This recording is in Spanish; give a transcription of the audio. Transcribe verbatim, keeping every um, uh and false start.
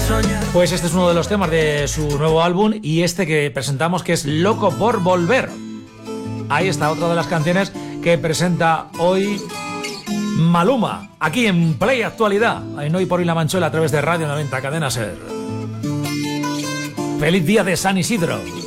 Pues este es uno de los temas de su nuevo álbum y este que presentamos, que es Loco por Volver. Ahí está otra de las canciones que presenta hoy Maluma, aquí en Play Actualidad, en Hoy por Hoy La Manchuela, a través de Radio noventa Cadena Ser. Feliz día de San Isidro.